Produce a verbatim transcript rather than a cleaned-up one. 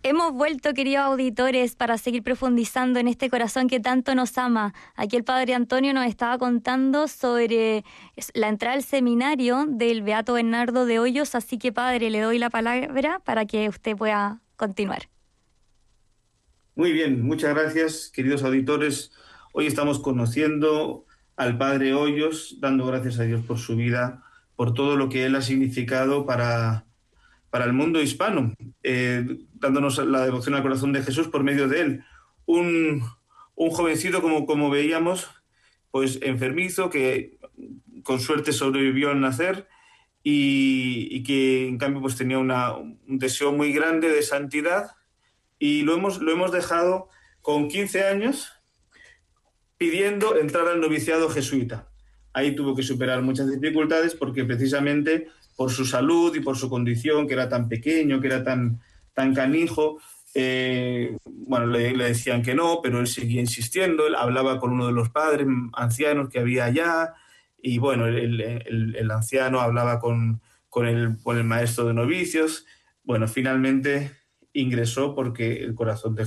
Hemos vuelto, queridos auditores, para seguir profundizando en este corazón que tanto nos ama. Aquí el Padre Antonio nos estaba contando sobre la entrada al seminario del Beato Bernardo de Hoyos, así que, Padre, le doy la palabra para que usted pueda continuar. Muy bien, muchas gracias, queridos auditores. Hoy estamos conociendo al Padre Hoyos, dando gracias a Dios por su vida, por todo lo que él ha significado para, para el mundo hispano, eh, dándonos la devoción al corazón de Jesús por medio de él. Un, un jovencito, como, como veíamos, pues enfermizo, que con suerte sobrevivió al nacer y, y que en cambio pues tenía una, un deseo muy grande de santidad. Y lo hemos, lo hemos dejado con quince años pidiendo entrar al noviciado jesuita. Ahí tuvo que superar muchas dificultades porque precisamente por su salud y por su condición, que era tan pequeño, que era tan, tan canijo, eh, bueno, le, le decían que no, pero él seguía insistiendo. Él hablaba con uno de los padres ancianos que había allá y bueno, el, el, el anciano hablaba con, con, el, con el maestro de novicios. Bueno, finalmente ingresó porque el corazón de